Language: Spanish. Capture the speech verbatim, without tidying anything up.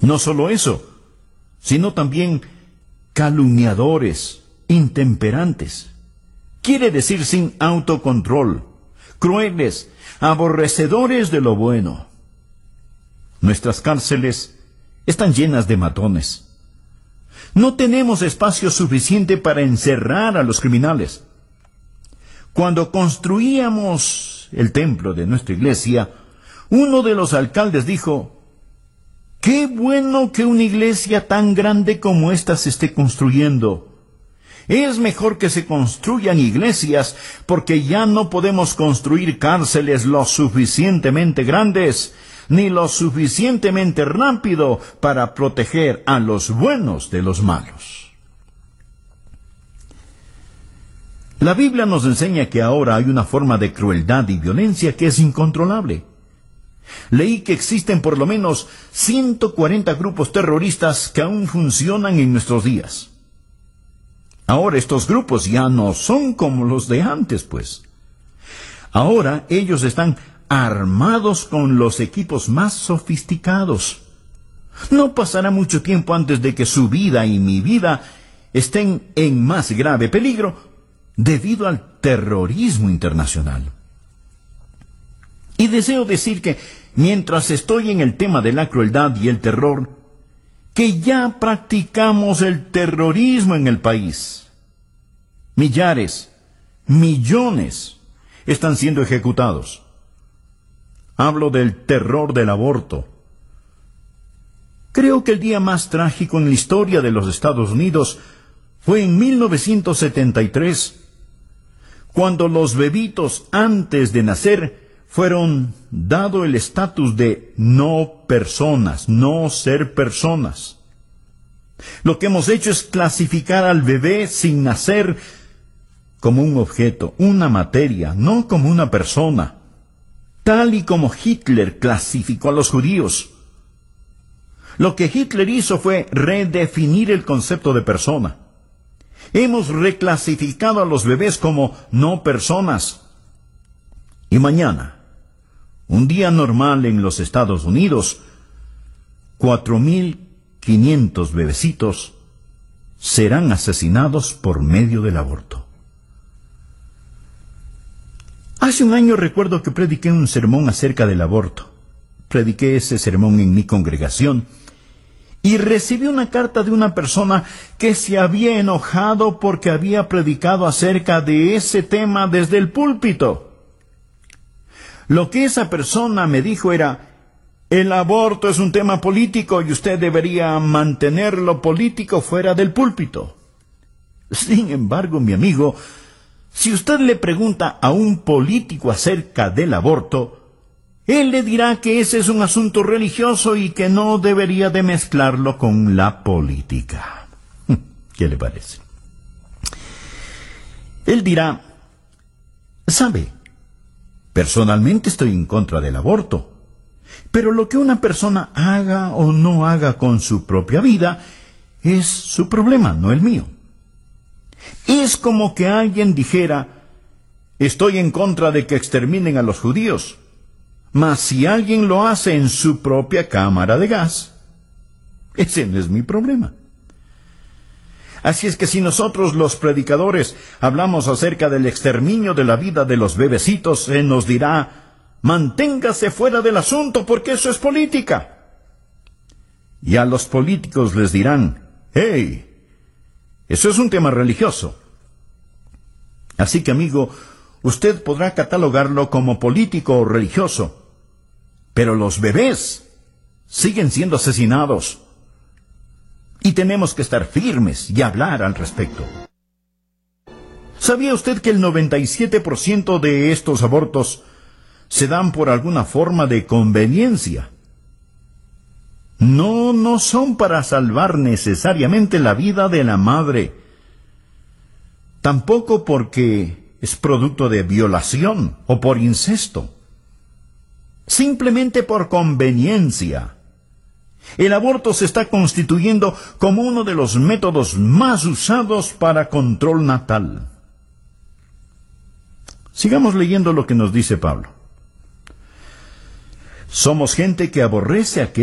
No solo eso, sino también calumniadores, intemperantes. Quiere decir sin autocontrol, crueles, aborrecedores de lo bueno. Nuestras cárceles están llenas de matones. No tenemos espacio suficiente para encerrar a los criminales. Cuando construíamos el templo de nuestra iglesia, uno de los alcaldes dijo: «Qué bueno que una iglesia tan grande como esta se esté construyendo. Es mejor que se construyan iglesias, porque ya no podemos construir cárceles lo suficientemente grandes, ni lo suficientemente rápido para proteger a los buenos de los malos». La Biblia nos enseña que ahora hay una forma de crueldad y violencia que es incontrolable. Leí que existen por lo menos ciento cuarenta grupos terroristas que aún funcionan en nuestros días. Ahora estos grupos ya no son como los de antes, pues. Ahora ellos están armados con los equipos más sofisticados. No pasará mucho tiempo antes de que su vida y mi vida estén en más grave peligro debido al terrorismo internacional. Y deseo decir que, mientras estoy en el tema de la crueldad y el terror, que ya practicamos el terrorismo en el país. Millares, millones están siendo ejecutados. Hablo del terror del aborto. Creo que el día más trágico en la historia de los Estados Unidos fue en mil novecientos setenta y tres, cuando los bebitos antes de nacer fueron dado el estatus de no personas, no ser personas. Lo que hemos hecho es clasificar al bebé sin nacer como un objeto, una materia, no como una persona, tal y como Hitler clasificó a los judíos. Lo que Hitler hizo fue redefinir el concepto de persona. Hemos reclasificado a los bebés como no personas. Y mañana, un día normal en los Estados Unidos, cuatro mil quinientos bebecitos serán asesinados por medio del aborto. Hace un año recuerdo que prediqué un sermón acerca del aborto. Prediqué ese sermón en mi congregación y recibí una carta de una persona que se había enojado porque había predicado acerca de ese tema desde el púlpito. Lo que esa persona me dijo era: el aborto es un tema político y usted debería mantener lo político fuera del púlpito. Sin embargo, mi amigo, si usted le pregunta a un político acerca del aborto, él le dirá que ese es un asunto religioso y que no debería de mezclarlo con la política. ¿Qué le parece? Él dirá: ¿sabe? Personalmente estoy en contra del aborto, pero lo que una persona haga o no haga con su propia vida es su problema, no el mío. Es como que alguien dijera: estoy en contra de que exterminen a los judíos, mas si alguien lo hace en su propia cámara de gas, ese no es mi problema. Así es que si nosotros los predicadores hablamos acerca del exterminio de la vida de los bebecitos, se nos dirá: manténgase fuera del asunto porque eso es política. Y a los políticos les dirán: hey, eso es un tema religioso. Así que, amigo, usted podrá catalogarlo como político o religioso, pero los bebés siguen siendo asesinados. Y tenemos que estar firmes y hablar al respecto. ¿Sabía usted que el noventa y siete por ciento de estos abortos se dan por alguna forma de conveniencia? No, no son para salvar necesariamente la vida de la madre. Tampoco porque es producto de violación o por incesto. Simplemente por conveniencia. El aborto se está constituyendo como uno de los métodos más usados para control natal. Sigamos leyendo lo que nos dice Pablo. Somos gente que aborrece a aquel